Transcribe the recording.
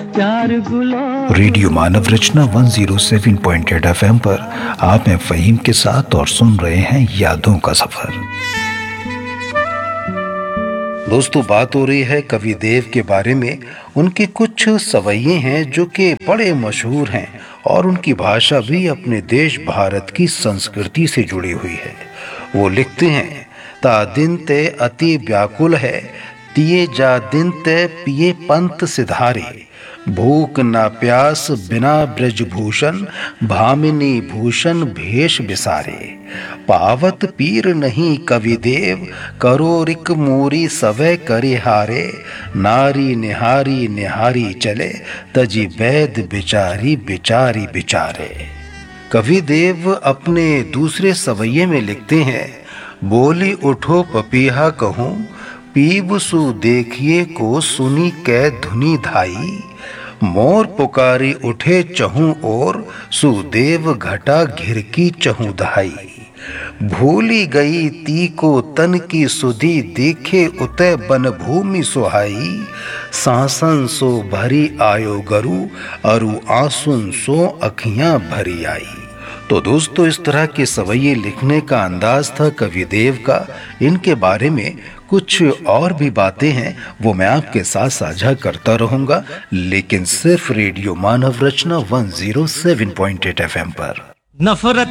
प्यार गुलाब। रेडियो मानव रचना 107.8 FM पर आप हैं फ़हीम के साथ और सुन रहे हैं यादों का सफर। दोस्तों, बात हो रही है कवि देव के बारे में। उनके कुछ सवैये हैं जो कि बड़े मशहूर हैं और उनकी भाषा भी अपने देश भारत की संस्कृति से जुड़ी हुई है। वो लिखते हैं, ता दिन ते अति व्याकुल है, तिये जा दिन ते पिए पंथ सिधारे, भूख ना प्यास बिना ब्रजभूषण, भामिनी भूषण भेष बिसारे, पावत पीर नहीं कवि देव, करो रिक मोरी सवै करे हारे, नारी निहारी निहारी चले, तजी वैद बिचारी बिचारी बिचारे। कवि देव अपने दूसरे सवैये में लिखते हैं, बोली उठो पपीहा कहूँ, पीब सु देखिए को सुनी कै धुनी धाई, मोर पुकारी उठे चहूँ और, सुदेव घटा घिर की चहूँ दहाई, भूली गई ती को तन की सुधि, देखे उतय बन भूमि सुहाई, सांसन सो भरी आयो गरु, अरु आंसुन सो अखियां भरी आई। तो दोस्तों, इस तरह के सवैये लिखने का अंदाज था कवि देव का। इनके बारे में कुछ और भी बातें हैं, वो मैं आपके साथ साझा करता रहूंगा, लेकिन सिर्फ रेडियो मानव रचना 107.8 FM पर। नफरत